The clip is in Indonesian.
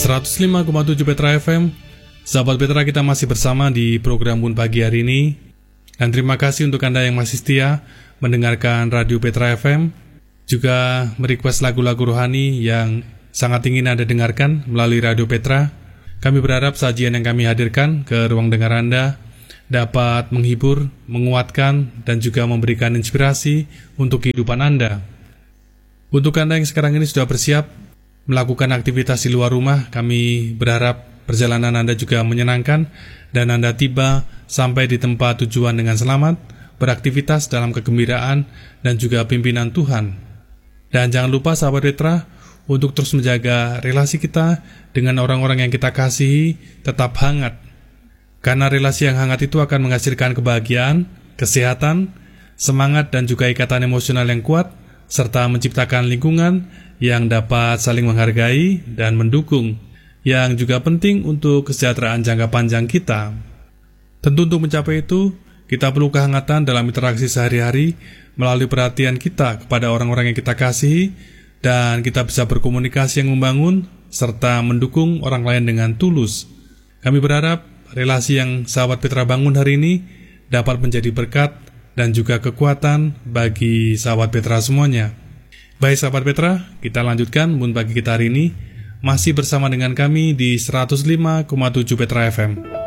105,7 Petra FM. Sahabat Petra, kita masih bersama di program Bun Pagi hari ini. Dan terima kasih untuk Anda yang masih setia mendengarkan Radio Petra FM. Juga merequest lagu-lagu rohani yang sangat ingin Anda dengarkan melalui Radio Petra. Kami berharap sajian yang kami hadirkan ke ruang dengar Anda dapat menghibur, menguatkan, dan juga memberikan inspirasi untuk kehidupan Anda. Untuk Anda yang sekarang ini sudah bersiap melakukan aktivitas di luar rumah, kami berharap perjalanan Anda juga menyenangkan dan Anda tiba sampai di tempat tujuan dengan selamat, beraktivitas dalam kegembiraan dan juga pimpinan Tuhan. Dan jangan lupa sahabat Petra untuk terus menjaga relasi kita dengan orang-orang yang kita kasihi tetap hangat. Karena relasi yang hangat itu akan menghasilkan kebahagiaan, kesehatan, semangat dan juga ikatan emosional yang kuat, serta menciptakan lingkungan yang dapat saling menghargai dan mendukung, yang juga penting untuk kesejahteraan jangka panjang kita. Tentu untuk mencapai itu, kita perlu kehangatan dalam interaksi sehari-hari melalui perhatian kita kepada orang-orang yang kita kasihi, dan kita bisa berkomunikasi yang membangun, serta mendukung orang lain dengan tulus. Kami berharap relasi yang sahabat Petra bangun hari ini dapat menjadi berkat dan juga kekuatan bagi sahabat Petra semuanya. Baik sahabat Petra, kita lanjutkan Bun Pagi kita hari ini, masih bersama dengan kami di 105,7 Petra FM.